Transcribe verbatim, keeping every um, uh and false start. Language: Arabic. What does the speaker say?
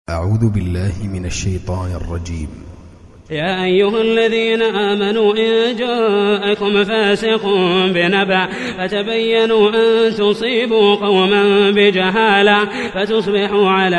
أعوذ بالله من الشيطان الرجيم. يا أيها الذين آمنوا إن جاءكم فاسق بنبأ فتبينوا أن تصيبوا قوما بجهالة فتصبحوا على